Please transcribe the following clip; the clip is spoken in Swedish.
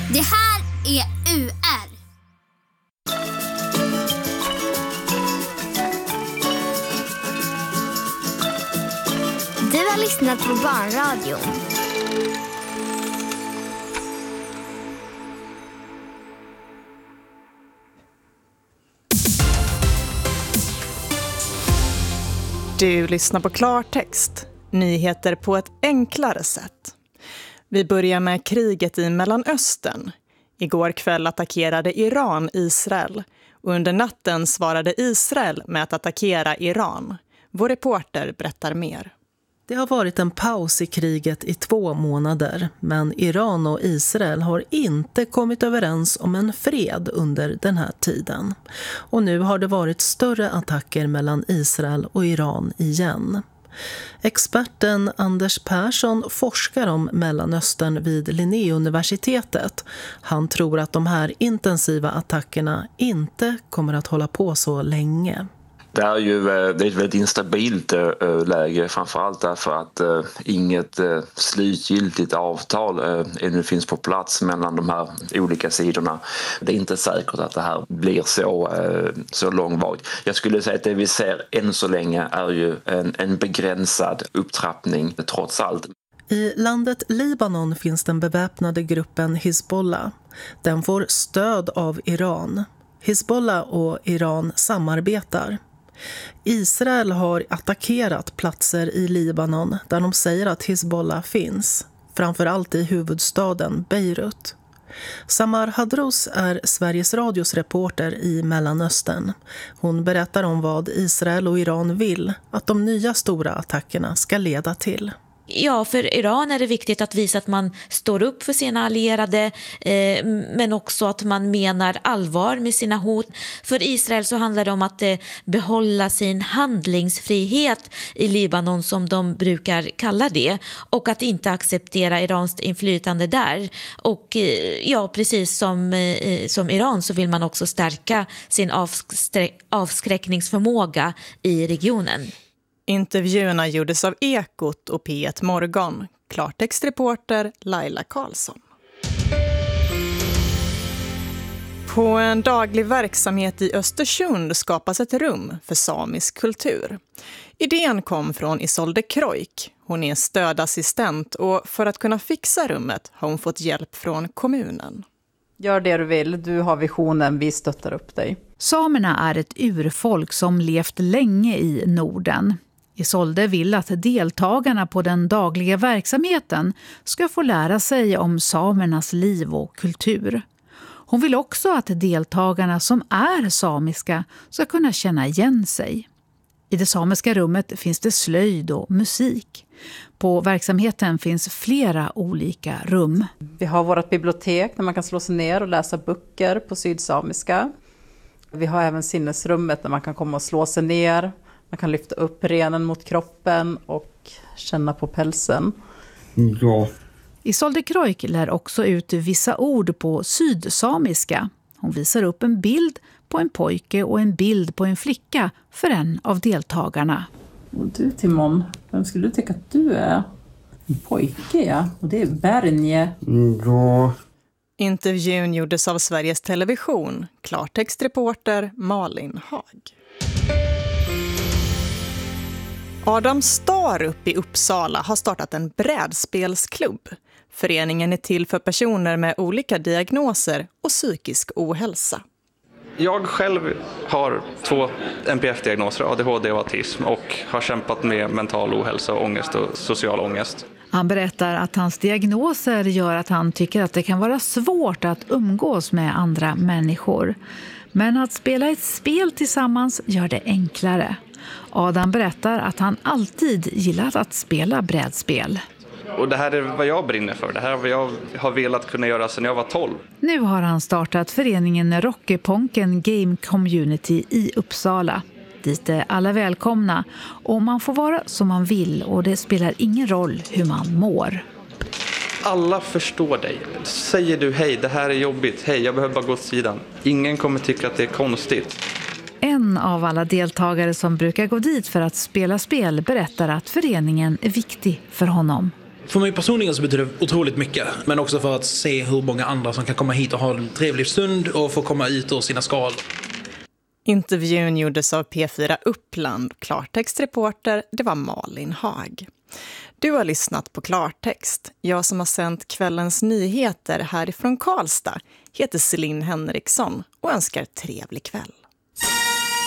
Det här är UR. Du har lyssnat på Barnradion. Du lyssnar på Klartext. Nyheter på ett enklare sätt. Vi börjar med kriget i Mellanöstern. Igår kväll attackerade Iran Israel. Och under natten svarade Israel med att attackera Iran. Vår reporter berättar mer. Det har varit en paus i kriget i 2 månader, men Iran och Israel har inte kommit överens om en fred under den här tiden. Och nu har det varit större attacker mellan Israel och Iran igen. Experten Anders Persson forskar om Mellanöstern vid Linnéuniversitetet. Han tror att de här intensiva attackerna inte kommer att hålla på så länge. Det är ett väldigt instabilt läge, framförallt därför att inget slutgiltigt avtal ännu finns på plats mellan de här olika sidorna. Det är inte säkert att det här blir så långvarigt. Jag skulle säga att det vi ser än så länge är ju en begränsad upptrappning trots allt. I landet Libanon finns den beväpnade gruppen Hizbollah. Den får stöd av Iran. Hizbollah och Iran samarbetar. Israel har attackerat platser i Libanon där de säger att Hizbollah finns, framförallt i huvudstaden Beirut. Samar Hadrous är Sveriges Radios reporter i Mellanöstern. Hon berättar om vad Israel och Iran vill att de nya stora attackerna ska leda till. Ja, för Iran är det viktigt att visa att man står upp för sina allierade, men också att man menar allvar med sina hot. För Israel så handlar det om att behålla sin handlingsfrihet i Libanon, som de brukar kalla det, och att inte acceptera Irans inflytande där. Och ja, precis som Iran så vill man också stärka sin avskräckningsförmåga i regionen. Intervjuerna gjordes av Ekot och P1 Morgon. Klartextreporter Laila Karlsson. På en daglig verksamhet i Östersund skapas ett rum för samisk kultur. Idén kom från Isolde Krojk. Hon är stödassistent och för att kunna fixa rummet har hon fått hjälp från kommunen. Gör det du vill, du har visionen, vi stöttar upp dig. Samerna är ett urfolk som levt länge i Norden. Isolde vill att deltagarna på den dagliga verksamheten ska få lära sig om samernas liv och kultur. Hon vill också att deltagarna som är samiska ska kunna känna igen sig. I det samiska rummet finns det slöjd och musik. På verksamheten finns flera olika rum. Vi har vårt bibliotek där man kan slå sig ner och läsa böcker på sydsamiska. Vi har även sinnesrummet där man kan komma och slå sig ner. Man kan lyfta upp renen mot kroppen och känna på pälsen. Ja. Isolde Krojk lär också ut vissa ord på sydsamiska. Hon visar upp en bild på en pojke och en bild på en flicka för en av deltagarna. Och du Timon, vem skulle du tycka att du är? En pojke, ja. Och det är Bernje. Ja. Intervjun gjordes av Sveriges Television. Klartextreporter Malin Hag. Adam Starup i Uppsala har startat en brädspelsklubb. Föreningen är till för personer med olika diagnoser och psykisk ohälsa. Jag själv har 2 NPF-diagnoser, ADHD och autism, och har kämpat med mental ohälsa, ångest och social ångest. Han berättar att hans diagnoser gör att han tycker att det kan vara svårt att umgås med andra människor. Men att spela ett spel tillsammans gör det enklare. Adam berättar att han alltid gillat att spela brädspel. Och det här är vad jag brinner för. Det här är vad jag har velat kunna göra sedan jag var 12. Nu har han startat föreningen Rockeponken Game Community i Uppsala. Dit är alla välkomna och man får vara som man vill och det spelar ingen roll hur man mår. Alla förstår dig. Säger du hej, det här är jobbigt. Hej, jag behöver bara gå åt sidan. Ingen kommer tycka att det är konstigt. En av alla deltagare som brukar gå dit för att spela spel berättar att föreningen är viktig för honom. För mig personligen så betyder det otroligt mycket, men också för att se hur många andra som kan komma hit och ha en trevlig stund och få komma ut ur sina skal. Intervjun gjordes av P4 Uppland. Klartextreporter, det var Malin Haag. Du har lyssnat på Klartext. Jag som har sänt kvällens nyheter härifrån Karlstad heter Celine Henriksson och önskar trevlig kväll.